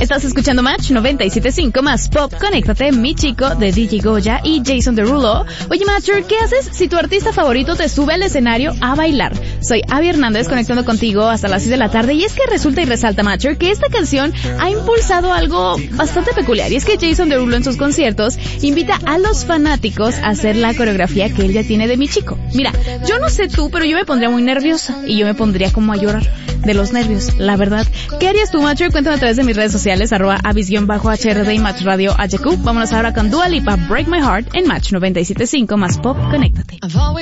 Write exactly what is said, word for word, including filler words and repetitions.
Estás escuchando Match noventa y siete punto cinco más Pop. Conéctate, Mi Chico de D J Goya y Jason Derulo. Oye, Matcher, ¿qué haces si tu artista favorito te sube al escenario a bailar? Soy Abby Hernández conectando contigo hasta las seis de la tarde y es que resulta y resalta, Matcher, que esta canción ha impulsado algo bastante peculiar y es que Jason Derulo en sus conciertos invita a los fanáticos a hacer la coreografía que él ya tiene de Mi Chico. Mira, yo no sé tú, pero yo me pondría muy nerviosa y yo me pondría como a llorar de los nervios, la verdad. ¿Qué harías tú, Matcher? Cuéntame a través de mis redes sociales, arroba avis-H R D y Match Radio H Q. Vámonos ahora con Dua Lipa, Break My Heart en Match noventa y siete punto cinco más Pop. Conéctate.